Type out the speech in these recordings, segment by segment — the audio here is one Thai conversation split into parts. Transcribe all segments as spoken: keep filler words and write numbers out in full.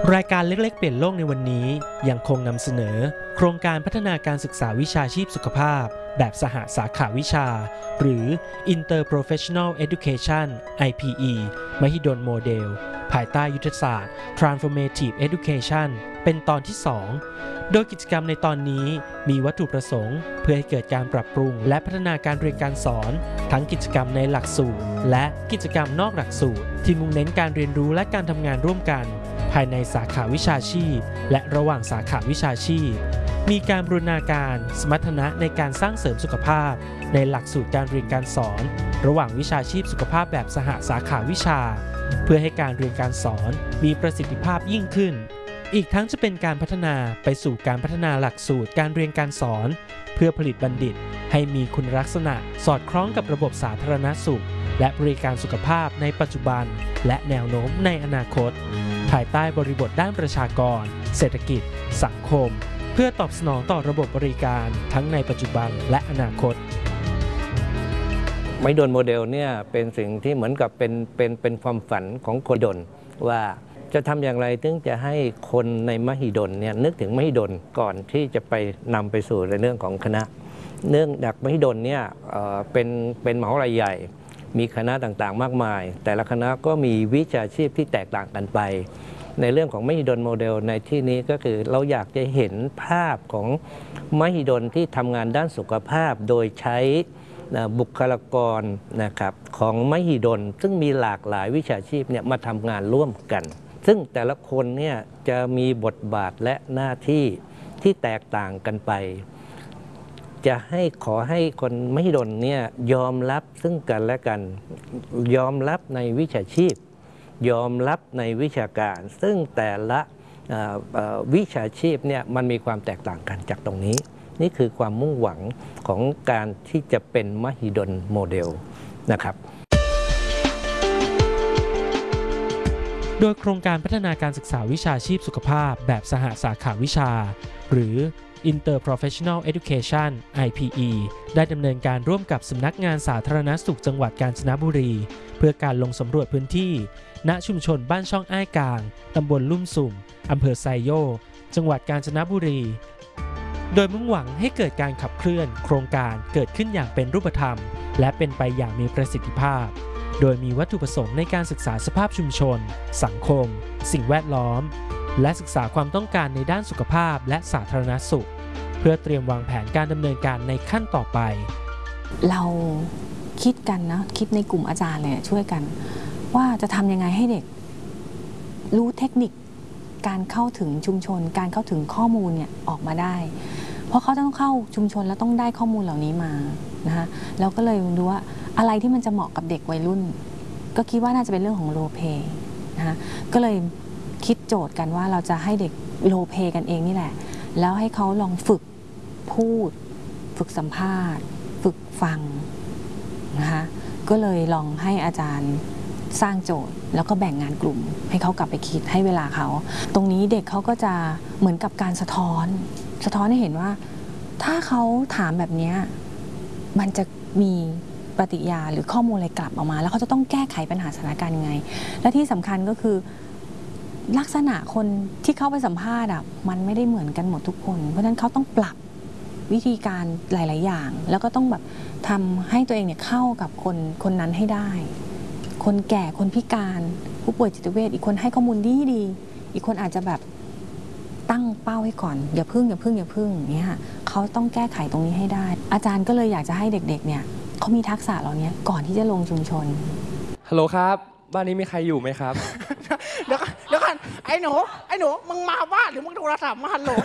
รายการเล็กๆเปลี่ยนโลกในวันนี้ยังคงนำเสนอโครงการพัฒนาการศึกษาวิชาชีพสุขภาพแบบสหสาขาวิชาหรือ Interprofessional Education ไอ พี อี มหิดลโมเดลภายใต้ยุทธศาสตร์ Transformative Education เป็นตอนที่สองโดยกิจกรรมในตอนนี้มีวัตถุประสงค์เพื่อให้เกิดการปรับปรุงและพัฒนาการเรียนการสอนทั้งกิจกรรมในหลักสูตรและกิจกรรมนอกหลักสูตรที่มุ่งเน้นการเรียนรู้และการทำงานร่วมกันภายในสาขาวิชาชีพและระหว่างสาขาวิชาชีพมีการบูรณาการสมรรถนะในการสร้างเสริมสุขภาพในหลักสูตรการเรียนการสอนระหว่างวิชาชีพสุขภาพแบบสหสาขาวิชาเพื่อให้การเรียนการสอนมีประสิทธิภาพยิ่งขึ้นอีกทั้งจะเป็นการพัฒนาไปสู่การพัฒนาหลักสูตรการเรียนการสอนเพื่อผลิตบัณฑิตให้มีคุณลักษณะสอดคล้องกับระบบสาธารณสุขและบริการสุขภาพในปัจจุบันและแนวโน้มในอนาคตภายใต้บริบทด้านประชากรเศรษฐกิจสังคมเพื่อตอบสนองต่อระบบบริการทั้งในปัจจุบันและอนาคตมหิดลโมเดลเนี่ยเป็นสิ่งที่เหมือนกับเป็นเป็นเป็นความฝันของคนดลว่าจะทำอย่างไรถึงจะให้คนในมหิดลเนี่ยนึกถึงมหิดลก่อนที่จะไปนำไปสู่ในเรื่องของคณะเนื่องจากมหิดลเนี่ยเป็นเป็นมหาวิทยาลัยใหญ่มีคณะต่างๆมากมายแต่ละคณะก็มีวิชาชีพที่แตกต่างกันไปในเรื่องของมหิดลโมเดลในที่นี้ก็คือเราอยากจะเห็นภาพของมหิดลที่ทำงานด้านสุขภาพโดยใช้บุคลากรนะครับของมหิดลซึ่งมีหลากหลายวิชาชีพเนี่ยมาทำงานร่วมกันซึ่งแต่ละคนเนี่ยจะมีบทบาทและหน้าที่ที่แตกต่างกันไปจะให้ขอให้คนมหิดลเนี่ยยอมรับซึ่งกันและกันยอมรับในวิชาชีพยอมรับในวิชาการซึ่งแต่ละวิชาชีพเนี่ยมันมีความแตกต่างกันจากตรงนี้นี่คือความมุ่งหวังของการที่จะเป็นมหิดลโมเดลนะครับโดยโครงการพัฒนาการศึกษาวิชาชีพสุขภาพแบบสหสาขาวิชาหรือ Interprofessional Education ไอ พี อี ได้ดำเนินการร่วมกับสำนักงานสาธารณสุขจังหวัดกาญจนบุรีเพื่อการลงสำรวจพื้นที่ณชุมชนบ้านช่องอ้ายกลางตำบลลุ่มสุ่มอำเภอไซโยกจังหวัดกาญจนบุรีโดยมุ่งหวังให้เกิดการขับเคลื่อนโครงการเกิดขึ้นอย่างเป็นรูปธรรมและเป็นไปอย่างมีประสิทธิภาพโดยมีวัตถุประสงค์ในการศึกษาสภาพชุมชนสังคมสิ่งแวดล้อมและศึกษาความต้องการในด้านสุขภาพและสาธารณสุขเพื่อเตรียมวางแผนการดำเนินการในขั้นต่อไปเราคิดกันนะคิดในกลุ่มอาจารย์เลยช่วยกันว่าจะทำยังไงให้เด็กรู้เทคนิคการเข้าถึงชุมชนการเข้าถึงข้อมูลเนี่ยออกมาได้เพราะเขาต้องเข้าชุมชนแล้วต้องได้ข้อมูลเหล่านี้มานะคะแล้วก็เลยดูว่าอะไรที่มันจะเหมาะกับเด็กวัยรุ่นก็คิดว่าน่าจะเป็นเรื่องของโรลเพลย์นะคะก็เลยคิดโจทย์กันว่าเราจะให้เด็กโรลเพลย์กันเองนี่แหละแล้วให้เขาลองฝึกพูดฝึกสัมภาษณ์ฝึกฟังนะคะก็เลยลองให้อาจารย์สร้างโจทย์แล้วก็แบ่งงานกลุ่มให้เขากลับไปคิดให้เวลาเขาตรงนี้เด็กเขาก็จะเหมือนกับการสะท้อนสะท้อนให้เห็นว่าถ้าเขาถามแบบนี้มันจะมีปฏิกิริยาหรือข้อมูลอะไรกลับออกมาแล้วเขาจะต้องแก้ไขปัญหาสถานการณ์ยังไงและที่สำคัญก็คือลักษณะคนที่เข้าไปสัมภาษณ์อ่ะมันไม่ได้เหมือนกันหมดทุกคนเพราะฉะนั้นเขาต้องปรับวิธีการหลายๆอย่างแล้วก็ต้องแบบทำให้ตัวเองเนี่ยเข้ากับคนคนนั้นให้ได้คนแก่คนพิการผู้ป่วยจิตเวชอีกคนให้ข้อมูลดีดีอีกคนอาจจะแบบตั้งเป้าให้ก่อนอย่าพึ่งอย่าพึ่งอย่าพึ่งอย่างเงี้ยเขาต้องแก้ไขตรงนี้ให้ได้อาจารย์ก็เลยอยากจะให้เด็กๆเนี่ยเขามีทักษะเหล่านี้ก่อนที่จะลงชุมชนฮัลโหลครับบ้านนี้มีใครอยู่ไหมครับเดี๋ยวกันเดี๋ยวกันไอ้หนูไอ้หนูมึงมาบ้านหรือมึงโทรศัพท์มาฮัลโหล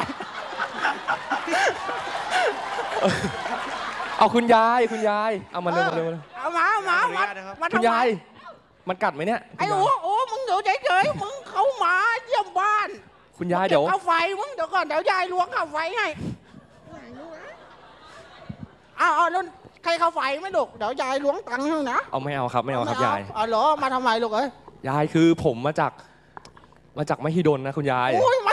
เอาคุณยายคุณยายเอามาเร็วเร็วเอามาเอามามาคุณยายมันกัดไหมเนี่ยไอ้โอ้โอ้มึงอยู่เฉยๆมึงเขามาเยี่ยมบ้านคุณยายเดี๋ยวเอาไฟมึงเดี๋ยวก่อนเดี๋ยวยายล้วงเอาไฟให้เอาเอาแล้วใครเขาไฟไม่ลูกเดี๋ยวยายล้วงตังค์ให้นะเอาไม่เอาครับไม่เอาครับยายเอาเหรอมาทำไมลูกเอ้ยยายคือผมมาจากมาจากมหิดลนะคุณยายโอ้ย